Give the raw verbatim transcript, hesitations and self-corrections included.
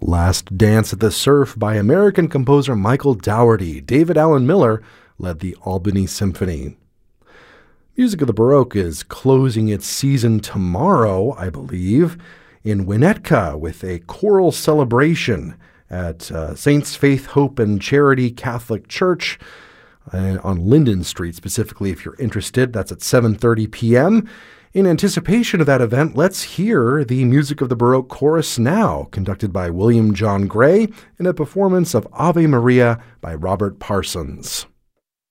Last Dance at the Surf by American composer Michael Dougherty. David Allen Miller led the Albany Symphony. Music of the Baroque is closing its season tomorrow, I believe, in Winnetka with a choral celebration at uh, Saints Faith, Hope, and Charity Catholic Church uh, on Linden Street, specifically, if you're interested. That's at seven thirty p.m. In anticipation of that event, let's hear the Music of the Baroque Chorus now, conducted by William John Gray in a performance of Ave Maria by Robert Parsons.